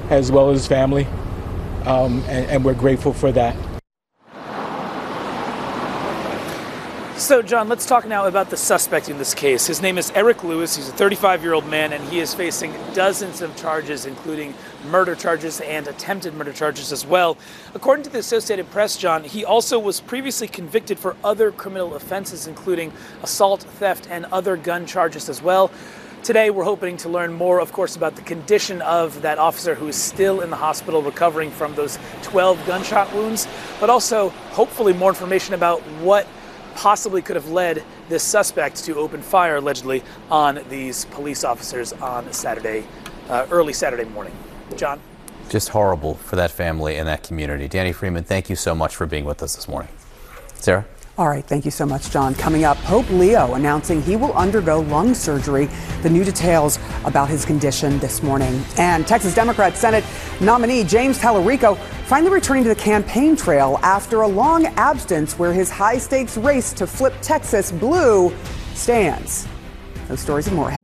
as well as family, and we're grateful for that. So, John, let's talk now about the suspect in this case. His name is Eric Lewis. He's a 35-year-old man, and he is facing dozens of charges, including murder charges and attempted murder charges as well. According to the Associated Press, John, he also was previously convicted for other criminal offenses, including assault, theft, and other gun charges as well. Today, we're hoping to learn more, of course, about the condition of that officer who is still in the hospital recovering from those 12 gunshot wounds, but also, hopefully, more information about what possibly could have led this suspect to open fire, allegedly, on these police officers on Saturday, early Saturday morning. John? Just horrible for that family and that community. Danny Freeman, thank you so much for being with us this morning. Sarah? All right, thank you so much, John. Coming up, Pope Leo announcing he will undergo lung surgery. The new details about his condition this morning. And Texas Democrat Senate nominee James Tallarico finally returning to the campaign trail after a long absence where his high-stakes race to flip Texas blue stands. Those stories and more.